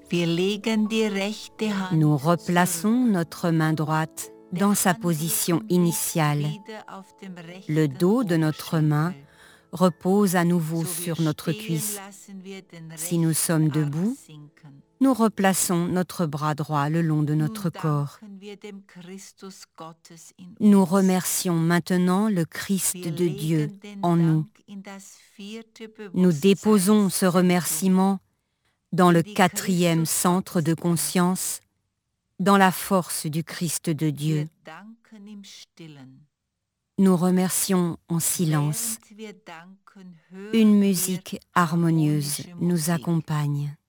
Nous replaçons notre main droite dans sa position initiale. Le dos de notre main repose à nouveau sur notre cuisse. Si nous sommes debout, nous replaçons notre bras droit le long de notre corps. Nous remercions maintenant le Christ de Dieu en nous. Nous déposons ce remerciement dans le 4e centre de conscience, dans la force du Christ de Dieu. Nous remercions en silence. Une musique harmonieuse nous accompagne.